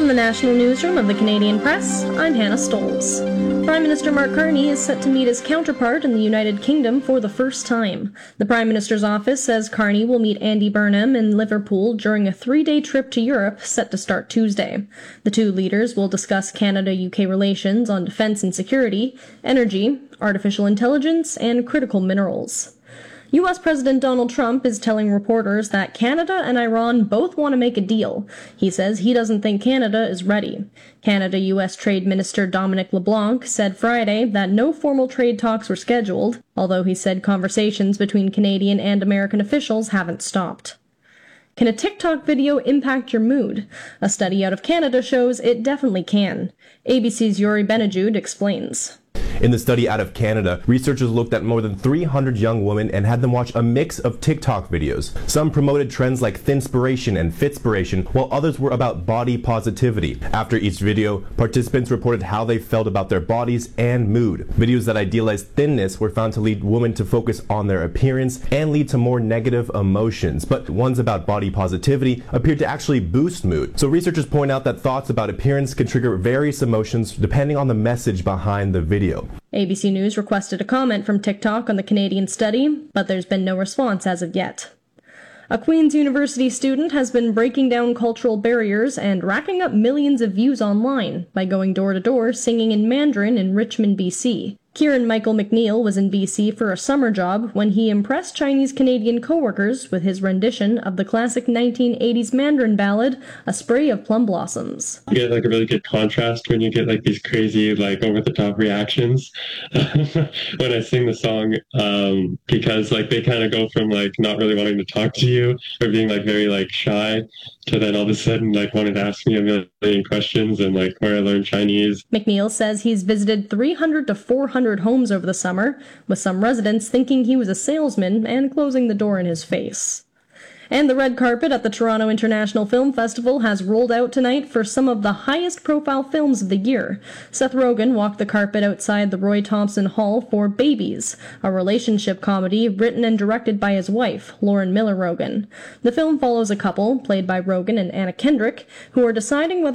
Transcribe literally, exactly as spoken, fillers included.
From the National Newsroom of the Canadian Press, I'm Hannah Stolz. Prime Minister Mark Carney is set to meet his counterpart in the United Kingdom for the first time. The Prime Minister's office says Carney will meet Andy Burnham in Liverpool during a three-day trip to Europe set to start Tuesday. The two leaders will discuss Canada-U K relations on defence and security, energy, artificial intelligence, and critical minerals. U S President Donald Trump is telling reporters that Canada and Iran both want to make a deal. He says he doesn't think Canada is ready. Canada-U S Trade Minister Dominic LeBlanc said Friday that no formal trade talks were scheduled, although he said conversations between Canadian and American officials haven't stopped. Can a TikTok video impact your mood? A study out of Canada shows it definitely can. A B C's Yuri Benajud explains. In the study out of Canada, researchers looked at more than three hundred young women and had them watch a mix of TikTok videos. Some promoted trends like thinspiration and fitspiration, while others were about body positivity. After each video, participants reported how they felt about their bodies and mood. Videos that idealized thinness were found to lead women to focus on their appearance and lead to more negative emotions, but ones about body positivity appeared to actually boost mood. So researchers point out that thoughts about appearance can trigger various emotions depending on the message behind the video. A B C News requested a comment from TikTok on the Canadian study, but there's been no response as of yet. A Queen's University student has been breaking down cultural barriers and racking up millions of views online by going door to door singing in Mandarin in Richmond, B C. Kieran Michael McNeil was in B C for a summer job when he impressed Chinese-Canadian coworkers with his rendition of the classic nineteen eighties Mandarin ballad, A Spray of Plum Blossoms. You get like a really good contrast when you get like these crazy, like over-the-top reactions when I sing the song, um, because like they kind of go from like not really wanting to talk to you or being like very like shy to then all of a sudden like wanting to ask me a million questions and like where I learned Chinese. McNeil says he's visited three hundred to four hundred homes over the summer, with some residents thinking he was a salesman and closing the door in his face. And the red carpet at the Toronto International Film Festival has rolled out tonight for some of the highest-profile films of the year. Seth Rogen walked the carpet outside the Roy Thompson Hall for Babies, a relationship comedy written and directed by his wife, Lauren Miller Rogen. The film follows a couple, played by Rogen and Anna Kendrick, who are deciding whether